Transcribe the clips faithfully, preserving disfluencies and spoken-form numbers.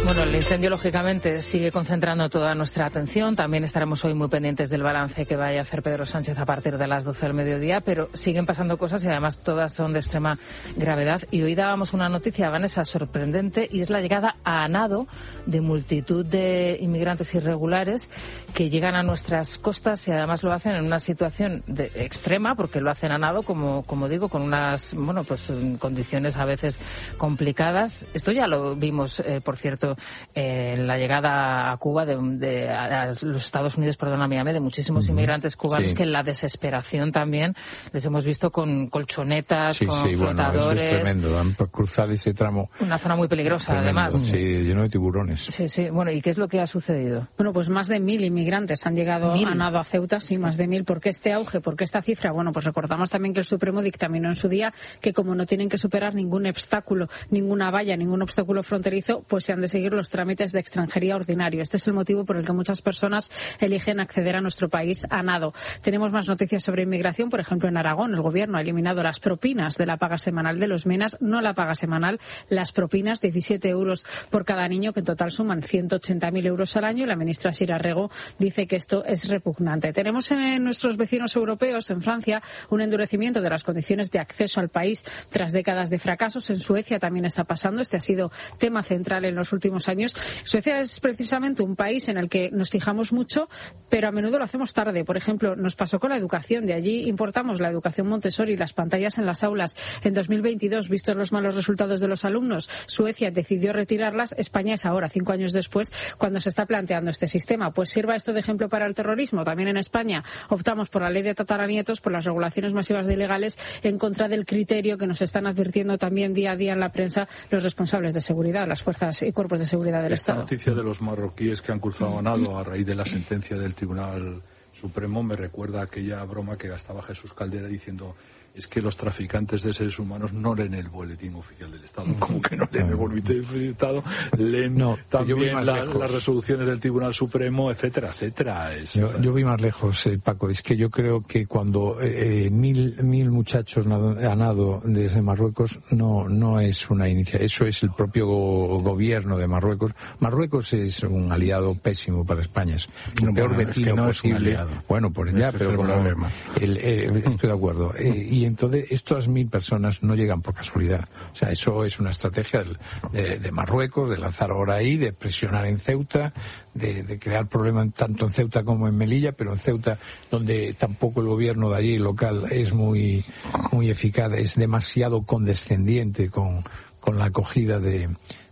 Bueno, el incendio, lógicamente, sigue concentrando toda nuestra atención. También estaremos hoy muy pendientes del balance que vaya a hacer Pedro Sánchez a partir de las doce del mediodía, pero siguen pasando cosas y además todas son de extrema gravedad. Y hoy dábamos una noticia, Vanessa, sorprendente, y es la llegada a nado de multitud de inmigrantes irregulares que llegan a nuestras costas y además lo hacen en una situación de extrema, porque lo hacen a nado, como, como digo, con unas, bueno, pues condiciones a veces complicadas. Esto ya lo vimos, eh, por cierto, Eh, la llegada a Cuba de, de a los Estados Unidos, perdón, a Miami, de muchísimos inmigrantes cubanos, sí, que en la desesperación también les hemos visto con colchonetas, sí, con sí, flotadores. Bueno, eso es tremendo, dan por cruzar ese tramo. Una zona muy peligrosa, tremendo, además. Sí, lleno de tiburones. Sí, sí. Bueno, ¿y qué es lo que ha sucedido? Bueno, pues más de mil inmigrantes han llegado ¿Mil? a nado a Ceuta, sí, más de mil. ¿Por qué este auge? ¿Por qué esta cifra? Bueno, pues recordamos también que el Supremo dictaminó en su día que como no tienen que superar ningún obstáculo, ninguna valla, ningún obstáculo fronterizo, pues se han de seguir los trámites de extranjería ordinario. Este es el motivo por el que muchas personas eligen acceder a nuestro país a nado. Tenemos más noticias sobre inmigración. Por ejemplo, en Aragón el gobierno ha eliminado las propinas de la paga semanal de los MENAs, no la paga semanal, las propinas, diecisiete euros por cada niño, que en total suman ciento ochenta mil euros al año. La ministra Sira Rego dice que esto es repugnante. Tenemos en nuestros vecinos europeos, en Francia, un endurecimiento de las condiciones de acceso al país tras décadas de fracasos. En Suecia también está pasando. Este ha sido tema central en los últimos años. Suecia es precisamente un país en el que nos fijamos mucho, pero a menudo lo hacemos tarde. Por ejemplo, nos pasó con la educación. De allí importamos la educación Montessori, las pantallas en las aulas. En dos mil veintidós, vistos los malos resultados de los alumnos, Suecia decidió retirarlas. España es ahora, cinco años después, cuando se está planteando este sistema. Pues sirva esto de ejemplo para el terrorismo. También en España optamos por la ley de tataranietos, por las regulaciones masivas de ilegales, en contra del criterio que nos están advirtiendo también día a día en la prensa los responsables de seguridad, las fuerzas y cuerpos de seguridad del Esta Estado. noticia de los marroquíes que han cruzado a nado a raíz de la sentencia del Tribunal Supremo me recuerda a aquella broma que gastaba Jesús Caldera diciendo: es que los traficantes de seres humanos no leen el boletín oficial del Estado. Como que no leen el boletín oficial del Estado, leen no, también la, las resoluciones del Tribunal Supremo, etcétera, etcétera. Es, yo, yo voy más lejos, eh, Paco. Es que yo creo que cuando eh, mil mil muchachos a nado desde Marruecos no no es una iniciativa. Eso es el propio go- gobierno de Marruecos. Marruecos es un aliado pésimo para España. Es el no, peor bueno, vecino es que no posible. Es bueno, por ya, pero por problema. El, el, estoy de acuerdo. Eh, y entonces estas mil personas no llegan por casualidad. O sea, eso es una estrategia de, de Marruecos, de lanzar ahora ahí, de presionar en Ceuta, de, de crear problemas tanto en Ceuta como en Melilla, pero en Ceuta, donde tampoco el gobierno de allí local es muy muy eficaz, es demasiado condescendiente con, con la acogida de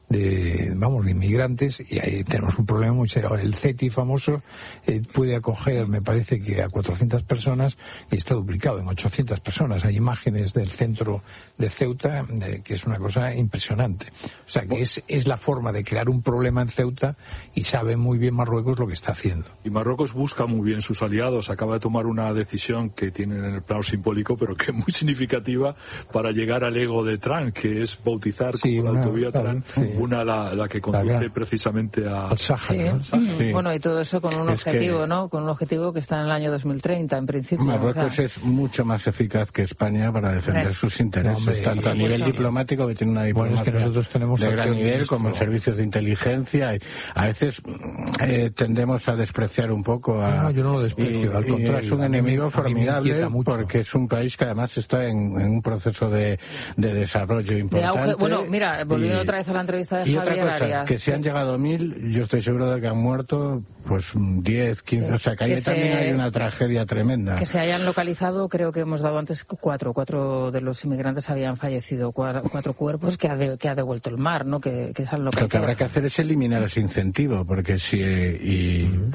de vamos de inmigrantes, y ahí tenemos un problema muy serio. El CETI famoso eh, puede acoger, me parece que a cuatrocientas personas, y está duplicado en ochocientas personas. Hay imágenes del centro de Ceuta eh, que es una cosa impresionante. O sea que es es la forma de crear un problema en Ceuta, y sabe muy bien Marruecos lo que está haciendo. Y Marruecos busca muy bien sus aliados. Acaba de tomar una decisión que tienen en el plano simbólico, pero que es muy significativa para llegar al ego de Trump, que es bautizar sí, como una, la autovía claro, Trump, sí. una la, la que conduce la, precisamente a, al Sáhara. Sí. ¿no? Sí. Bueno, y todo eso con un es objetivo, que, ¿no? Con un objetivo que está en el año dos mil treinta, en principio. Marruecos o sea. es mucho más eficaz que España para defender sus intereses, no, hombre, tanto a nivel sí. diplomático, que tiene una diplomacia bueno, es que nosotros tenemos de gran nivel, como en servicios de inteligencia. Y a veces eh, tendemos a despreciar un poco a... No, yo no lo desprecio, y, al contrario. Es un enemigo formidable porque es un país que además está en, en un proceso de, de desarrollo importante. De auge, bueno, mira, volviendo y, otra vez a la entrevista de y Javier otra cosa, Arias. Que si han llegado mil, yo estoy seguro de que han muerto pues diez, quince, sí. O sea que ahí que también se, hay una tragedia tremenda. Que se hayan localizado, creo que hemos dado antes cuatro, cuatro de los inmigrantes habían fallecido, cuatro, cuatro cuerpos que ha, de, que ha devuelto el mar, ¿no? Que, que se han localizado. Lo que habrá que hacer es eliminar ese incentivo, porque si... y, uh-huh.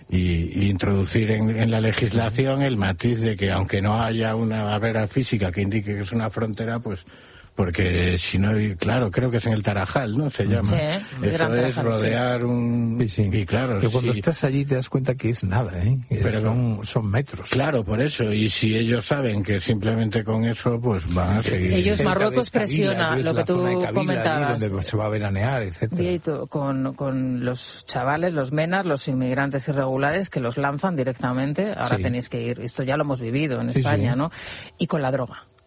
Y, y introducir en, en la legislación el matiz de que aunque no haya una barrera física que indique que es una frontera, pues porque si no, claro, creo que es en el Tarajal, ¿no? Se llama. Sí, eso Tarajal, es rodear sí. un... Sí, sí. Y claro, pero cuando sí. estás allí te das cuenta que es nada, ¿eh? Pero son, son metros. Claro, por eso. Y si ellos saben que simplemente con eso, pues van a seguir. Ellos, Marruecos presiona, lo que tú comentabas. Donde se va a veranear, etcétera. Con, con los chavales, los menas, los inmigrantes irregulares que los lanzan directamente. Ahora sí. tenéis que ir. Esto ya lo hemos vivido en sí, España, sí. ¿no? Y con la droga. Uh-huh.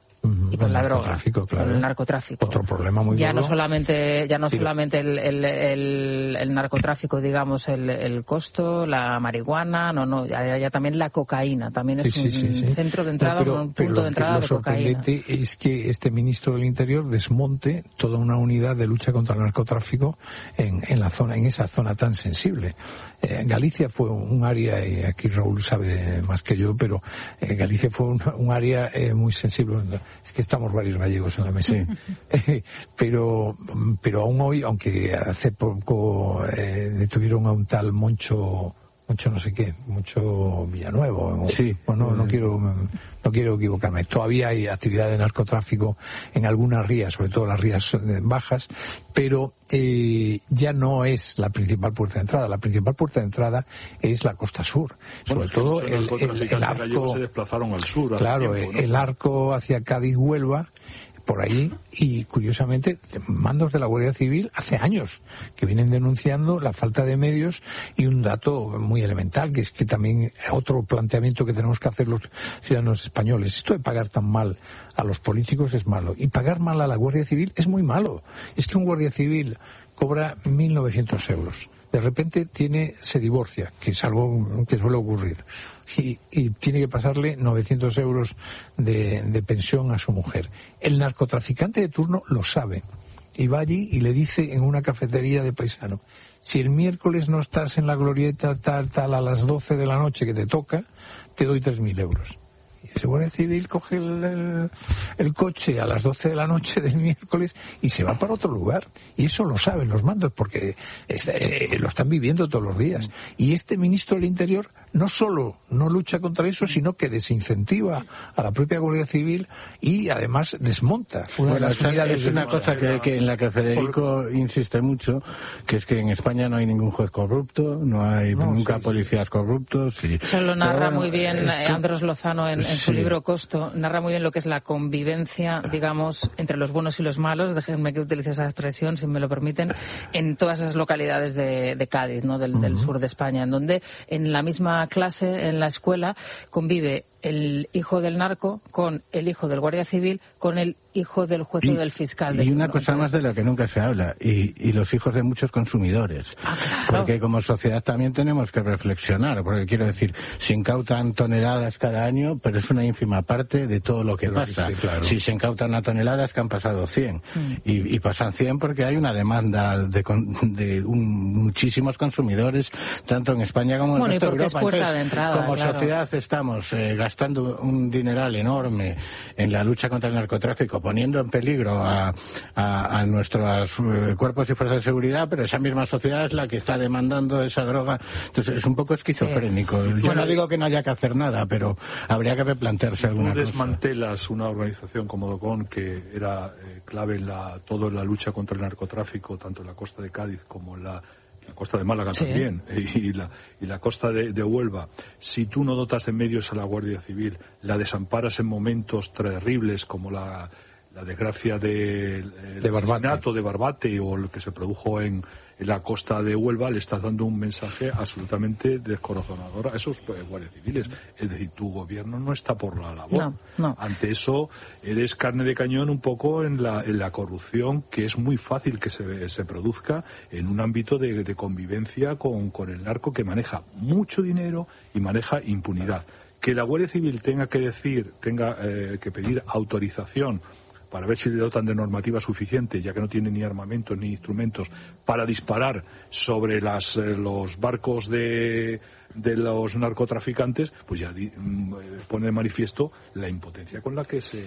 y con la droga, claro. con el narcotráfico. Otro problema muy ya duro. no solamente ya no sí. solamente el, el, el, el narcotráfico, digamos, el, el costo, la marihuana, no, no, ya, ya también la cocaína, también es sí, sí, un sí, sí. centro de entrada, no, pero, un punto pero de entrada lo de cocaína. Lo sorprendente es que este ministro del Interior desmonte toda una unidad de lucha contra el narcotráfico en, en la zona, en esa zona tan sensible. Eh, Galicia fue un área, y aquí Raúl sabe más que yo, pero eh, Galicia fue un, un área eh, muy sensible. Es que estamos varios gallegos en la mesa. Sí. pero, pero aún hoy, aunque hace poco eh, detuvieron a un tal Moncho, Moncho no sé qué, Moncho Villanuevo. Sí. Bueno, no, no quiero, no quiero equivocarme. Todavía hay actividad de narcotráfico en algunas rías, sobre todo las rías bajas, pero eh, ya no es la principal puerta de entrada. La principal puerta de entrada es la costa sur. Bueno, sobre es que todo el, el, el arco. Se desplazaron al sur. Claro, tiempo, ¿no? el arco hacia Cádiz-Huelva, por ahí, y curiosamente mandos de la Guardia Civil hace años que vienen denunciando la falta de medios, y un dato muy elemental, que es que también otro planteamiento que tenemos que hacer los ciudadanos españoles: esto de pagar tan mal a los políticos es malo, y pagar mal a la Guardia Civil es muy malo. Es que un guardia civil cobra mil novecientos euros, de repente tiene se divorcia, que es algo que suele ocurrir, y, y tiene que pasarle novecientos euros de, de pensión a su mujer. El narcotraficante de turno lo sabe y va allí y le dice en una cafetería de paisano: si el miércoles no estás en la glorieta tal, tal, a las doce de la noche que te toca, te doy tres mil euros. Y ese guardia civil coge el, el, el coche a las doce de la noche del miércoles y se va para otro lugar. Y eso lo saben los mandos, porque es, eh, lo están viviendo todos los días. Y este ministro del Interior no solo no lucha contra eso, sino que desincentiva a la propia Guardia Civil y además desmonta una bueno, de las unidades. Es una cosa que, que en la que Federico Por... insiste mucho, que es que en España no hay ningún juez corrupto, no hay no, nunca sí, policías sí. corruptos. Y... Eso lo narra bueno, muy bien esto... Andrés Lozano en, en su sí. libro Costo, narra muy bien lo que es la convivencia, digamos, entre los buenos y los malos, déjenme que utilice esa expresión, si me lo permiten, en todas esas localidades de, de Cádiz, ¿no? del, uh-huh. del sur de España, en donde en la misma clase, en la escuela, convive el hijo del narco con el hijo del guardia civil con el hijo del juez y, o del fiscal. Y una cosa más de la que nunca se habla, y, y los hijos de muchos consumidores. Ah, claro. Porque como sociedad también tenemos que reflexionar, porque quiero decir, se incautan toneladas cada año, pero es una ínfima parte de todo lo que pero pasa. Sí, claro. Si se incautan a toneladas, que han pasado cien. Mm. Y, y pasan cien porque hay una demanda de, de un, muchísimos consumidores, tanto en España como en bueno, el resto de Europa. Entonces, de entrada, como claro. sociedad estamos eh, gastando un dineral enorme en la lucha contra el narcotráfico, poniendo en peligro a, a, a nuestros uh, cuerpos y fuerzas de seguridad, pero esa misma sociedad es la que está demandando esa droga. Entonces es un poco esquizofrénico. Sí. Yo bueno, no digo que no haya que hacer nada, pero habría que replantearse alguna cosa. Tú desmantelas una organización como DOCON, que era eh, clave en la, todo en la lucha contra el narcotráfico, tanto en la costa de Cádiz como en la la costa de Málaga sí. también, y la, y la costa de, de Huelva. Si tú no dotas de medios a la Guardia Civil, la desamparas en momentos terribles como la, la desgracia de, de de asesinato de Barbate o el que se produjo en, en la costa de Huelva, le estás dando un mensaje absolutamente descorazonador a esos guardias civiles. Es decir, tu gobierno no está por la labor. No, no. Ante eso, eres carne de cañón un poco en la, en la corrupción, que es muy fácil que se, se produzca en un ámbito de, de convivencia con, con el narco, que maneja mucho dinero y maneja impunidad. Que la Guardia Civil tenga que decir, tenga eh, que pedir autorización para ver si le dotan de normativa suficiente, ya que no tiene ni armamentos ni instrumentos para disparar sobre las, eh, los barcos de, de los narcotraficantes, pues ya di, pone de manifiesto la impotencia con la que se,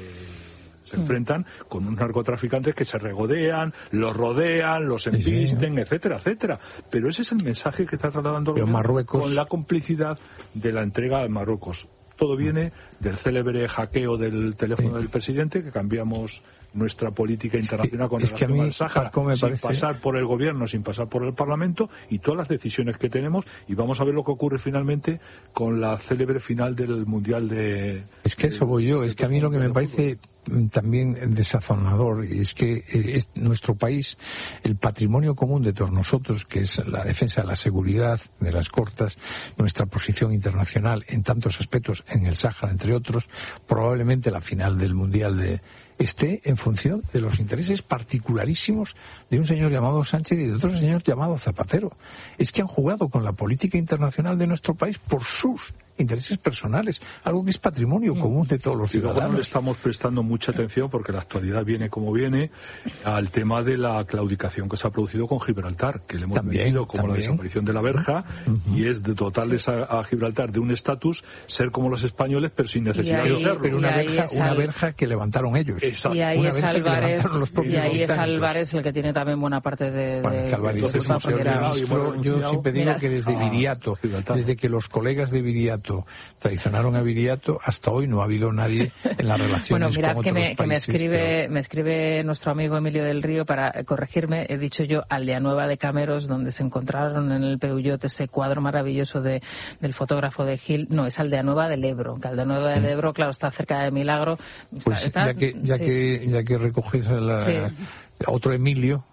se sí. enfrentan con unos narcotraficantes que se regodean, los rodean, los embisten, sí, sí. etcétera, etcétera. Pero ese es el mensaje que está trasladando Marruecos con la complicidad de la entrega a Marruecos. Todo viene del célebre hackeo del teléfono sí. del presidente, que cambiamos nuestra política internacional con es relación que al Sáhara sin parece... pasar por el gobierno, sin pasar por el Parlamento, y todas las decisiones que tenemos, y vamos a ver lo que ocurre finalmente con la célebre final del Mundial de... Es que eso voy yo, es que a mí lo que me parece también desazonador es que es nuestro país, el patrimonio común de todos nosotros, que es la defensa de la seguridad de las costas, nuestra posición internacional en tantos aspectos en el Sáhara, entre otros, probablemente la final del Mundial de esté en función de los intereses particularísimos de un señor llamado Sánchez y de otro señor llamado Zapatero. Es que han jugado con la política internacional de nuestro país por sus intereses personales, algo que es patrimonio común de todos los ciudadanos. Y luego no le estamos prestando mucha atención, porque la actualidad viene como viene, al tema de la claudicación que se ha producido con Gibraltar, que le hemos también, vendido como también. la desaparición de la verja, uh-huh. y es de dotarles a, a Gibraltar de un estatus, ser como los españoles, pero sin necesidad ahí, de serlo. Pero una verja, una al... verja que levantaron ellos. Exacto. Y ahí una es Álvarez, y ahí es Álvarez el que tiene también buena parte de... Bueno, de, que Álvarez de, es un señor ministro. Yo siempre digo que desde Viriato, desde que los colegas de Viriato traicionaron a Viriato, hasta hoy no ha habido nadie en las relaciones bueno, mirad con que otros me, países. Que me escribe, pero... me escribe nuestro amigo Emilio del Río para corregirme. He dicho yo Aldeanueva de Cameros, donde se encontraron en el Peugeot ese cuadro maravilloso de, del fotógrafo de Gil. No, es Aldeanueva del Ebro. Que Aldeanueva sí. del Ebro, claro, está cerca de Milagro. Está, pues está, ya que ya sí. que ya que recoges la, sí. otro Emilio,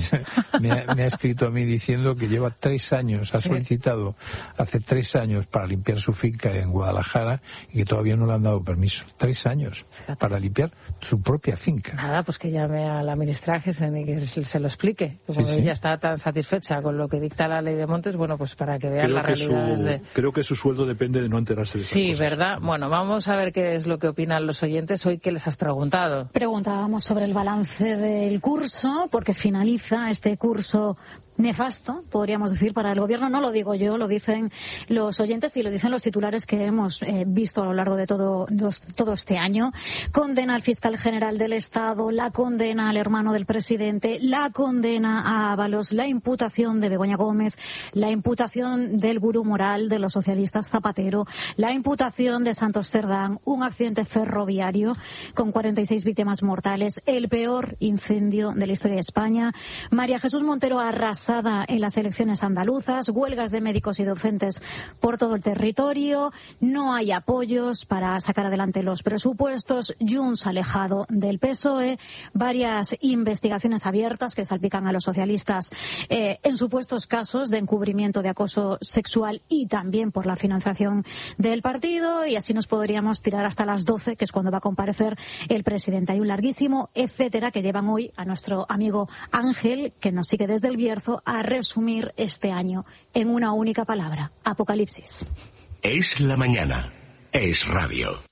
me ha, me ha escrito a mí diciendo que lleva tres años, ha solicitado hace tres años para limpiar su finca en Guadalajara y que todavía no le han dado permiso. Tres años Fíjate. para limpiar su propia finca. Nada, pues que llame a la ministra Gesen y que se lo explique. Como sí, ella sí. está tan satisfecha con lo que dicta la ley de montes, bueno, pues para que vean la realidad. Su, de... Creo que su sueldo depende de no enterarse de Sí, cosas. ¿verdad? Bueno, vamos a ver qué es lo que opinan los oyentes. Hoy, ¿qué les has preguntado? Preguntábamos sobre el balance del curso, porque finaliza este curso nefasto, podríamos decir, para el gobierno. No lo digo yo, lo dicen los oyentes y lo dicen los titulares que hemos eh, visto a lo largo de todo, dos, todo este año. Condena al fiscal general del Estado, la condena al hermano del presidente, la condena a Ábalos, la imputación de Begoña Gómez, la imputación del gurú moral de los socialistas Zapatero, la imputación de Santos Cerdán, un accidente ferroviario con cuarenta y seis víctimas mortales, el peor incendio de la historia de España, María Jesús Montero arrasada en las elecciones andaluzas, huelgas de médicos y docentes por todo el territorio, no hay apoyos para sacar adelante los presupuestos, Junts alejado del P S O E, varias investigaciones abiertas que salpican a los socialistas eh, en supuestos casos de encubrimiento de acoso sexual y también por la financiación del partido, y así nos podríamos tirar hasta las doce, que es cuando va a comparecer el presidente. Hay un larguísimo etcétera que llevan hoy a nuestro amigo Ángel, que nos sigue desde el Bierzo, a resumir este año en una única palabra: apocalipsis. Es la mañana. Es radio.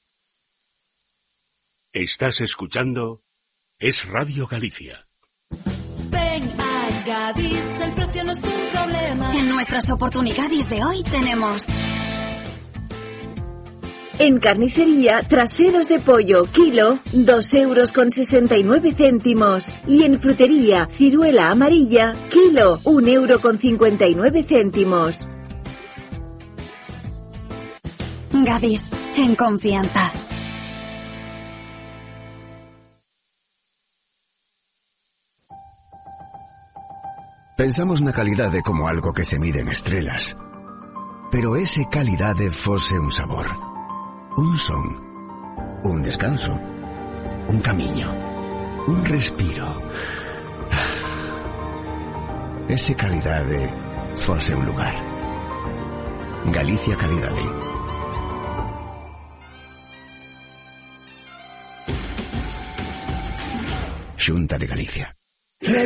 Estás escuchando Es Radio Galicia. Ven a Gadis, el precio no es un problema. En nuestras oportunidades de hoy tenemos... En carnicería, traseros de pollo, kilo, dos euros con sesenta y nueve céntimos. Y en frutería, ciruela amarilla, kilo, un euro con cincuenta y nueve céntimos. Gadis, en confianza. Pensamos na calidade como algo que se mide en estrelas. Pero ese calidade fose un sabor. Un son, un descanso, un camiño, un respiro. Ese calidade fose un lugar. Galicia Calidade. Xunta de Galicia.